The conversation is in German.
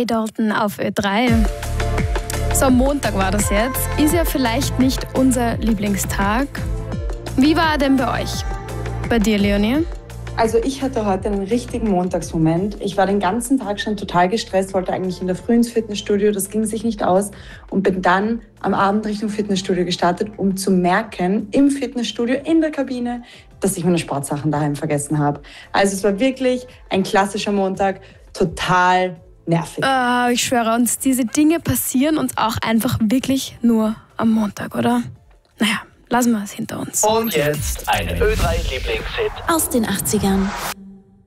Ray Dalton auf Ö3. So, am Montag war das jetzt. Ist ja vielleicht nicht unser Lieblingstag. Wie war er denn bei euch? Bei dir, Leonie? Also ich hatte heute einen richtigen Montagsmoment. Ich war den ganzen Tag schon total gestresst, wollte eigentlich in der Früh ins Fitnessstudio, das ging sich nicht aus und bin dann am Abend Richtung Fitnessstudio gestartet, um zu merken, im Fitnessstudio, in der Kabine, dass ich meine Sportsachen daheim vergessen habe. Also es war wirklich ein klassischer Montag, total nervig. Ich schwöre uns, diese Dinge passieren uns auch einfach wirklich nur am Montag, oder? Naja, lassen wir es hinter uns. Und jetzt eine Ö3-Lieblingshit aus den 80ern.